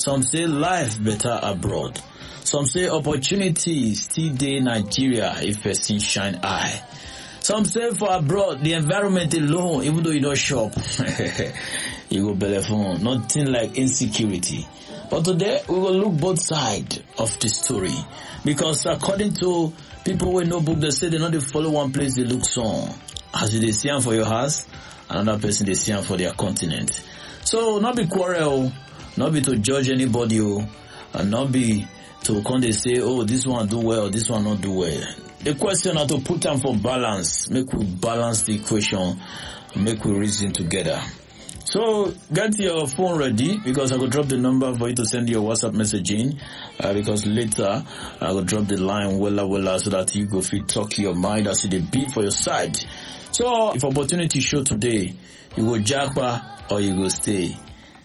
Some say life better abroad. Some say opportunities still dey Nigeria if person shine eye. Some say for abroad, the environment alone, even though you don't shop, you go bellefon, nothing like insecurity. But today, we will look both sides of the story. Because according to people who know book, they say they not dey follow one place, they look some. As you dey see am for your house, another person they see am for their continent. So, not be quarrel, not be to judge anybody, and not be to come they say, oh, this one do well, this one not do well. The question is to put them for balance. Make we balance the equation. Make we reason together. So get your phone ready because I will drop the number for you to send your WhatsApp message in. Because later I will drop the line wella so that you go fit talk your mind as you beat for your side. So if opportunity show today, you go jackpot or you go stay.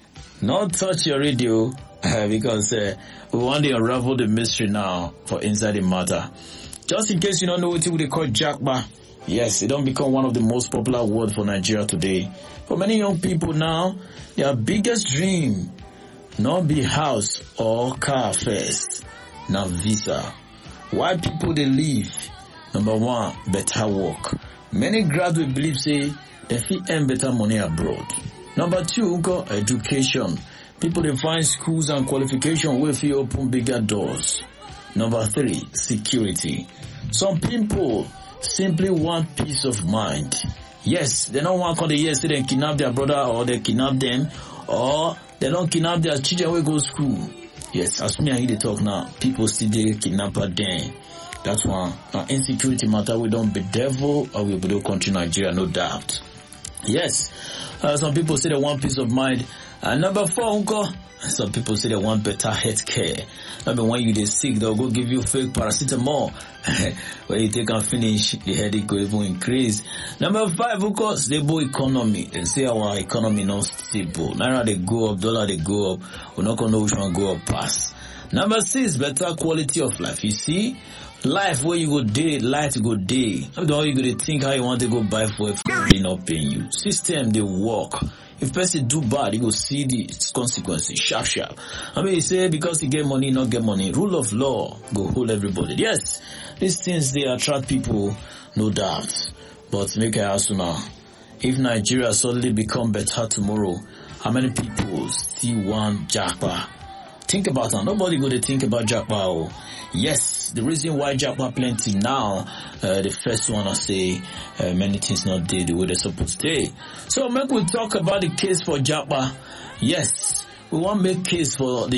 Not touch your radio because we want to unravel the mystery now for inside the matter. Just in case you don't know what they call jackpot, yes, it don't become one of the most popular words for Nigeria today. For many young people now, their biggest dream not be house or car first, now visa. Why people they leave? Number one, better work. Many graduates believe say they fit earn better money abroad. Number two, education. People they find schools and qualification where fit open bigger doors. Number three, security. Some people simply want peace of mind. Yes, they don't want to hear say they kidnap their brother or they kidnap them or they don't kidnap their children who go school. Yes, as me and you they talk now, people still they kidnap them. That's one. Insecurity matter, we don't bedevil or we do country Nigeria, no doubt. Yes, some people say they want peace of mind. And number four, some people say they want better health care. I mean, when you dey sick, they'll go give you fake paracetamol. When you take and finish, the headache will even increase. Number five, of course, stable economy. They say our economy not stable. Naira they go up, dollar they go up. We're not gonna know which one go up past. Number six, better quality of life. You see, life where you go day, light go day. I don't you go to think how you want to go buy for if they not paying you. System they work. If person do bad, you go see the consequences sharp. I mean, you say because you get money, not get money. Rule of law go hold everybody. Yes, these things they attract people, no doubt. But make I ask you now, if Nigeria suddenly become better tomorrow, how many people still want jackpot? Think about that. Nobody go to think about jackpot. Yes, the reason why jackpot plenty now, the first one I say, many things not did the way they're supposed to do. So make we talk about the case for jackpot. Yes, we want to make case for the